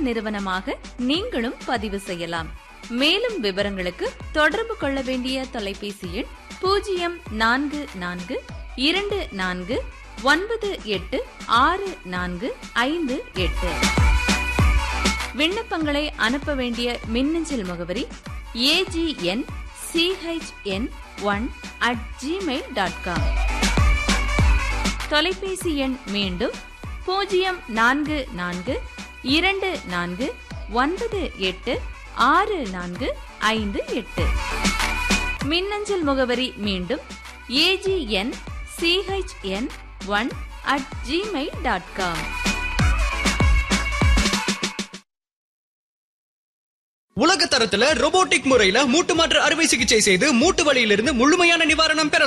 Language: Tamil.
நிறுவனமாக நீங்களும் பதிவு செய்யலாம். மேலும் விவரங்களுக்கு தொடர்பு கொள்ள வேண்டிய தொலைபேசி எண் 0424986458. விண்ணப்பங்களை அனுப்ப வேண்டிய மின்னஞ்சல் முகவரி agn.chn1@gmail.com. தொலைபேசி எண் மீண்டும் 0424986458. மின்னஞ்சல் முகவரி மீண்டும் agn.chn1@gmail.com. உலக தரத்துல ரோபோட்டிக் முறையில மூட்டு மாற்று அறுவை சிகிச்சை செய்து மூட்டு வலியிலிருந்து முழுமையான நிவாரணம் பெறலாம்.